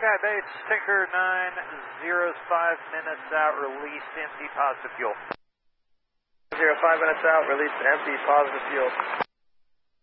Skybase, Tinker 9, 5 minutes out, release empty positive fuel. 5 minutes out, release empty positive fuel.